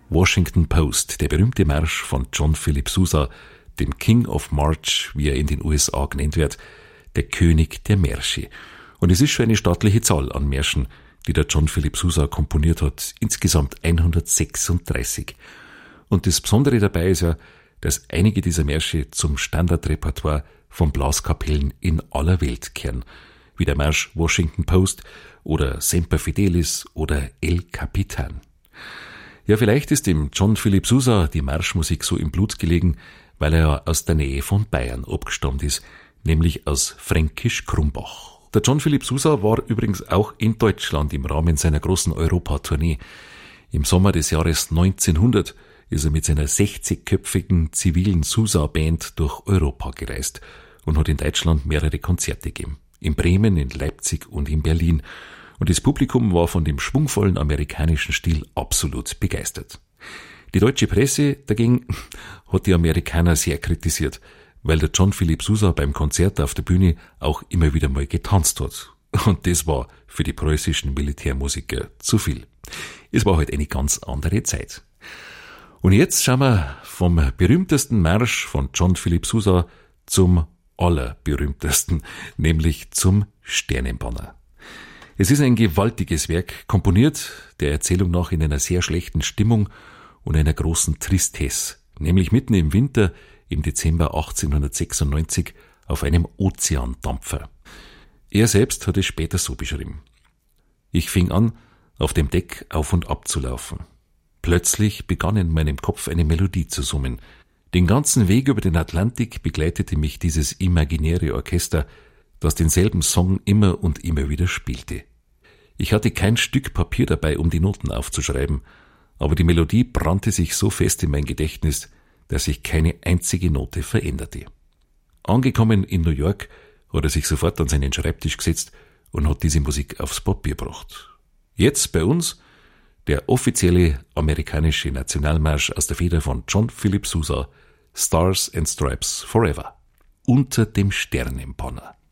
Washington Post, der berühmte Marsch von John Philip Sousa, dem King of March, wie er in den USA genannt wird, der König der Märsche. Und es ist schon eine stattliche Zahl an Märschen, die der John Philip Sousa komponiert hat, insgesamt 136. Und das Besondere dabei ist ja, dass einige dieser Märsche zum Standardrepertoire von Blaskapellen in aller Welt kehren, wie der Marsch Washington Post oder Semper Fidelis oder El Capitan. Ja, vielleicht ist dem John Philip Sousa die Marschmusik so im Blut gelegen, weil er ja aus der Nähe von Bayern abgestammt ist, nämlich aus Fränkisch-Krumbach. Der John Philip Sousa war übrigens auch in Deutschland im Rahmen seiner großen Europatournee. Im Sommer des Jahres 1900 ist er mit seiner 60-köpfigen zivilen Sousa-Band durch Europa gereist und hat in Deutschland mehrere Konzerte gegeben. In Bremen, in Leipzig und in Berlin. Und das Publikum war von dem schwungvollen amerikanischen Stil absolut begeistert. Die deutsche Presse dagegen hat die Amerikaner sehr kritisiert, weil der John Philip Sousa beim Konzert auf der Bühne auch immer wieder mal getanzt hat. Und das war für die preußischen Militärmusiker zu viel. Es war halt eine ganz andere Zeit. Und jetzt schauen wir vom berühmtesten Marsch von John Philip Sousa zum allerberühmtesten, nämlich zum Sternenbanner. Es ist ein gewaltiges Werk, komponiert der Erzählung nach in einer sehr schlechten Stimmung und einer großen Tristesse, nämlich mitten im Winter im Dezember 1896 auf einem Ozeandampfer. Er selbst hat es später so beschrieben. Ich fing an, auf dem Deck auf und ab zu laufen. Plötzlich begann in meinem Kopf eine Melodie zu summen. Den ganzen Weg über den Atlantik begleitete mich dieses imaginäre Orchester, das denselben Song immer und immer wieder spielte. Ich hatte kein Stück Papier dabei, um die Noten aufzuschreiben, aber die Melodie brannte sich so fest in mein Gedächtnis, dass sich keine einzige Note veränderte. Angekommen in New York hat er sich sofort an seinen Schreibtisch gesetzt und hat diese Musik aufs Papier gebracht. Jetzt bei uns der offizielle amerikanische Nationalmarsch aus der Feder von John Philip Sousa, Stars and Stripes Forever, unter dem Sternenbanner.